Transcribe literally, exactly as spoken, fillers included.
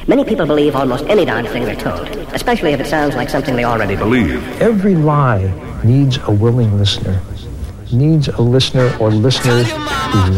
Many people believe almost any darn thing they're told, especially if it sounds like something they already believe. Every lie needs a willing listener, needs a listener or listeners who